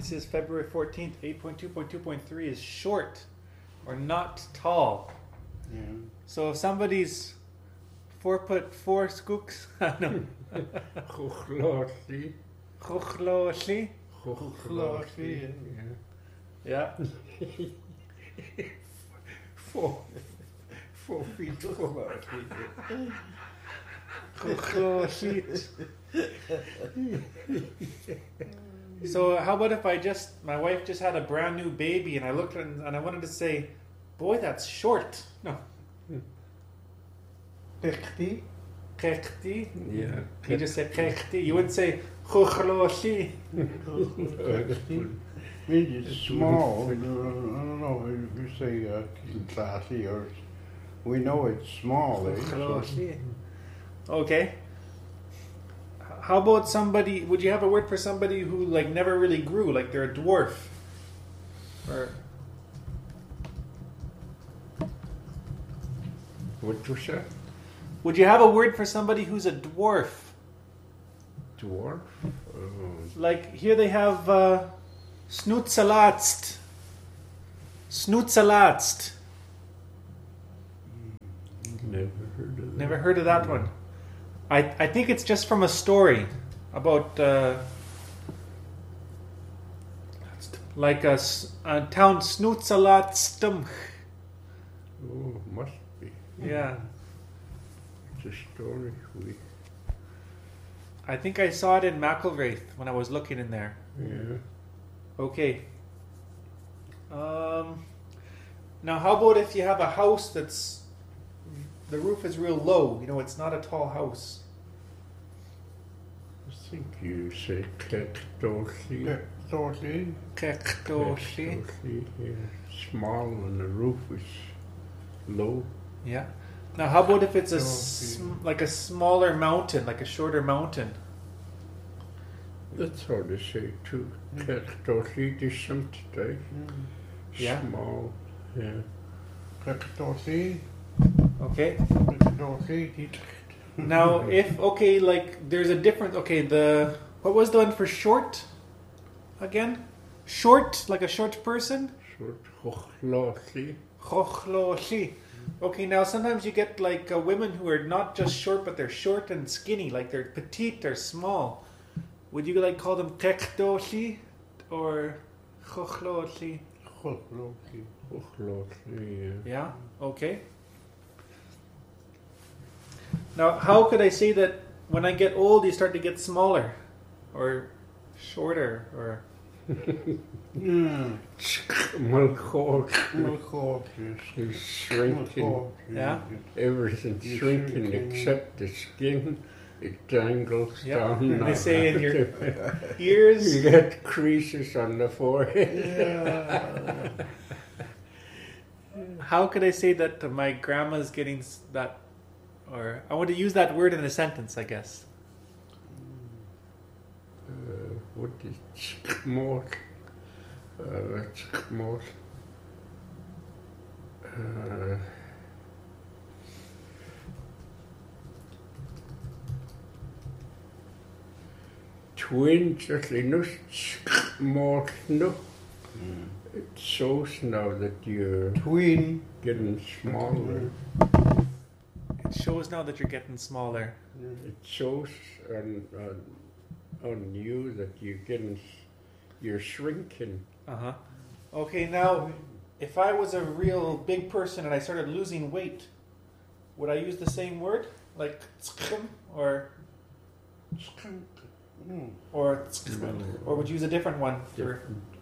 This is February 14th. 8.2.2.3 is short or not tall. Yeah. So if somebody's 4'4" skooks, no. Chochlosli. Chochlosli. Chochlosli. Yeah. 4 feet chochlosli. Chochlosli. So how about if my wife just had a brand new baby and I looked at it and I wanted to say, boy, that's short. No. Pechti. Kechti. Yeah. You just said kechti. You wouldn't say chochlosli. Means it's small. I don't know if you say classy or... We know it's small. Chochlosli. Okay. How about somebody, would you have a word for somebody who like never really grew, like they're a dwarf? Or What was that? would you have a word for somebody who's a dwarf? Dwarf? Like here they have snoetsalatst. Snoetsalatst. Never heard of that. Never heard of that one. I think it's just from a story about like a town Snoetsalatstm. Oh, must be. Yeah. It's a story. I think I saw it in McIlwraith when I was looking in there. Yeah. Okay. Now how about if you have a house that's the roof is real low, you know, it's not a tall house. I think you say kektoshi. Kektoshi. Yeah. Small and the roof is low. Yeah. Now how about if it's like a smaller mountain, like a shorter mountain? That's how they say too. Kektoshi is something. Yeah. Small. Yeah. Kektoshi. Okay. Kektoshi. Now if like there's a difference. Okay, what was the one for short? Again, short, like a short person. Short. Chochloshi. Chochloshi. Okay, now sometimes you get like women who are not just short, but they're short and skinny, like they're petite, they're small. Would you like call them kektoshi or chochloshi? Chochloshi. Chochloshi. Yeah. Okay. Now, how could I say that when I get old, you start to get smaller, or shorter, or? Malchor. Malchor. He's shrinking. Yeah. Everything's shrinking except the skin. It dangles Yeah. down. They say in your ears. You get creases on the forehead. Yeah. How could I say that my grandma's getting that, or I want to use that word in a sentence, I guess. What is chkmor? Chkmor. Twin Chaslinus chkmor no. It shows now that you're Twin. getting smaller. It shows now that you're getting smaller. It shows on you that you're shrinking. Uh-huh. Okay, now, if I was a real big person and I started losing weight, would I use the same word? Like, tskrim, or Skunk. or would you use a different one? For,